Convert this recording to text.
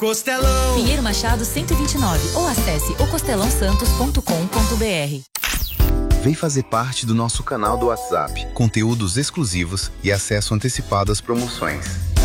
Costelão. Pinheiro Machado 129 ou acesse ocostelãosantos.com.br. Vem fazer parte do nosso canal do WhatsApp, conteúdos exclusivos e acesso antecipado às promoções.